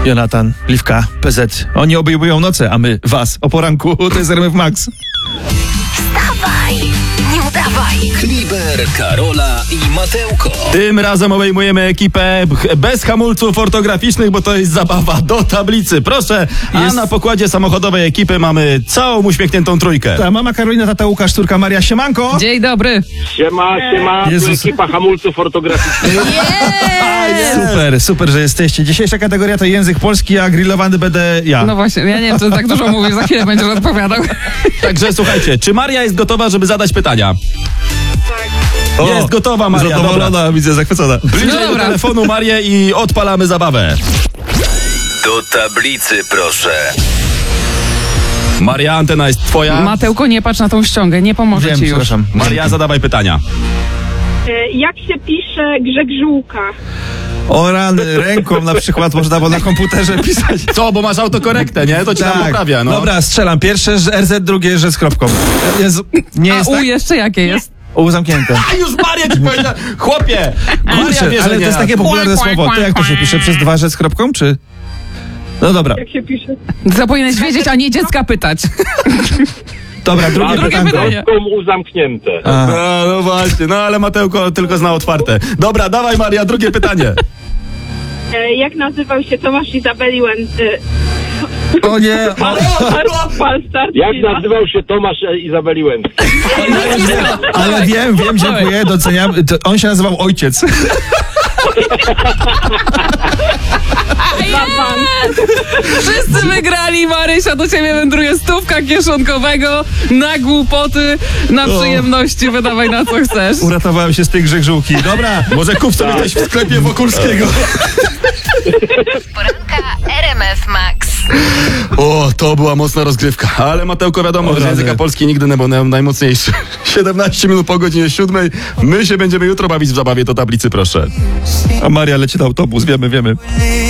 Jonatan, Liwka, PZ. Oni obejmują noce, a my was. O poranku to jest RMF Max. Wstawaj, nie udawaj. Kliber, Karola i Mateuko. Tym razem obejmujemy ekipę bez hamulców ortograficznych, bo to jest zabawa do tablicy. Proszę, a na pokładzie samochodowej ekipy mamy całą uśmiechniętą trójkę. Ta mama Karolina, tata Łukasz, córka Maria. Siemanko! Dzień dobry. Siema, tu Jezus. ekipa hamulców ortograficznych. Super, że jesteście. Dzisiejsza kategoria to język polski, a grillowany będę ja. No właśnie, ja nie wiem, czy tak dużo mówisz, za chwilę będziesz odpowiadał. Także słuchajcie, czy Maria jest gotowa, żeby zadać pytania? Tak. Jest gotowa, Maria. Zadowolona, widzę, zachwycona. Bliżej No do dobra. telefonu, Marię, i odpalamy zabawę. Do tablicy proszę. Maria, antena jest twoja. Mateuko, nie patrz na tą ściągę, nie pomoże ci już. Przepraszam. Maria, zadawaj pytania. Jak się pisze Grzeg Żółka? O rany, ręką na przykład można było na komputerze pisać. Co, bo masz autokorektę, nie? To ci tam poprawia, no. Dobra, strzelam. Pierwsze że RZ, drugie że z kropką. Jezu, nie A jest U tak? jeszcze jakie jest? U zamknięte. A już Maria ci powiedziała. Chłopie, Maria Kurczę, wie, że ale nie. to jest takie popularne słowo. To jak to się pisze? Przez dwa że z kropką, czy? No dobra. Jak się pisze? To powinieneś wiedzieć, a nie dziecka pytać. Dobra, drugie pytanie. pytanie. U zamknięte. No właśnie, no ale Mateuko tylko zna otwarte. Dobra, dawaj Maria, drugie pytanie. Jak nazywał się Tomasz Izabeli O nie, Jak nazywał się Tomasz Izabeli Łęcki? ale wiem, dziękuję, doceniam. On się nazywał Ojciec. Wszyscy wygrali, Marysia, do ciebie wędruje 100 kieszonkowego na głupoty, na przyjemności, wydawaj na co chcesz. Uratowałem się z tej grzegżółki. Dobra, może kup sobie coś w sklepie Wokulskiego. Poranka RMF Max. O, to była mocna rozgrywka. Ale Mateuko, wiadomo, że z języka polski nigdy nie był najmocniejszy. 17 minut po godzinie 7. My się będziemy jutro bawić w zabawie do tablicy, proszę. A Maria leci na autobus, wiemy.